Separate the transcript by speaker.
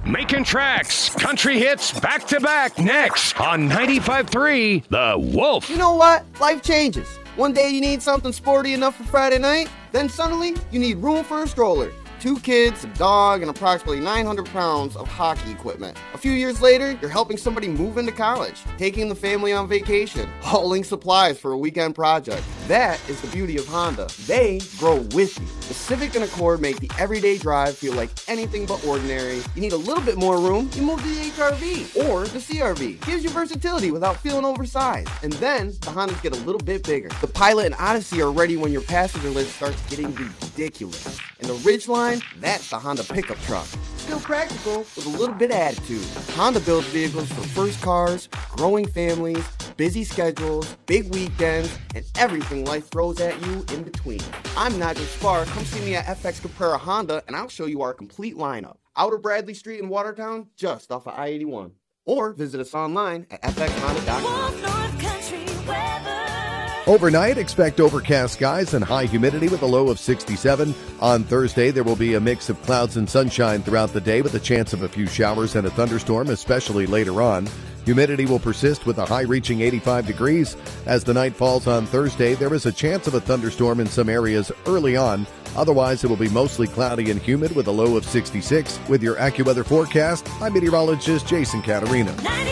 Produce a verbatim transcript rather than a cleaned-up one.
Speaker 1: Making tracks, country hits back to back next on ninety-five point three The Wolf.
Speaker 2: You know what? Life changes. One day you need something sporty enough for Friday night, then suddenly you need room for a stroller. Two kids, a dog, and approximately nine hundred pounds of hockey equipment. A few years later, you're helping somebody move into college, taking the family on vacation, hauling supplies for a weekend project. That is the beauty of Honda. They grow with you. The Civic and Accord make the everyday drive feel like anything but ordinary. You need a little bit more room, you move to the H R V or the C R V. Gives you versatility without feeling oversized. And then the Hondas get a little bit bigger. The Pilot and Odyssey are ready when your passenger list starts getting ridiculous. And the Ridgeline, that's the Honda pickup truck. Still practical with a little bit of attitude. Honda builds vehicles for first cars, growing families, busy schedules, big weekends, and everything life throws at you in between. I'm Nigel Spar. Come see me at F X Caprera Honda, and I'll show you our complete lineup. Outer Bradley Street in Watertown, just off of I eighty-one. Or visit us online at f x honda dot com.
Speaker 3: Overnight, expect overcast skies and high humidity with a low of sixty-seven. On Thursday, there will be a mix of clouds and sunshine throughout the day with a chance of a few showers and a thunderstorm, especially later on. Humidity will persist with a high reaching eighty-five degrees. As the night falls on Thursday, there is a chance of a thunderstorm in some areas early on. Otherwise, it will be mostly cloudy and humid with a low of sixty-six. With your AccuWeather forecast, I'm meteorologist Jason Caterina.